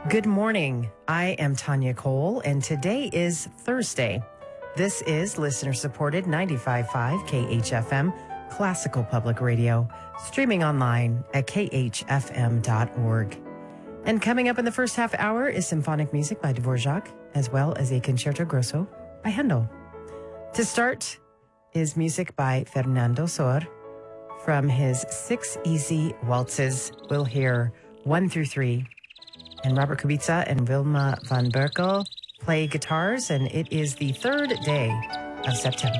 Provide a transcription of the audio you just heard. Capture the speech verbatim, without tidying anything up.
Good morning. I am Tanya Cole, and today is Thursday. This is listener-supported ninety-five point five K H F M, Classical Public Radio, streaming online at k h f m dot org. And coming up in the first half hour is symphonic music by Dvorak, as well as a concerto grosso by Handel. To start is music by Fernando Sor from his Six Easy Waltzes. We'll hear one through three. And Robert Kubica and Wilma van Berkel play guitars, and it is the third day of September.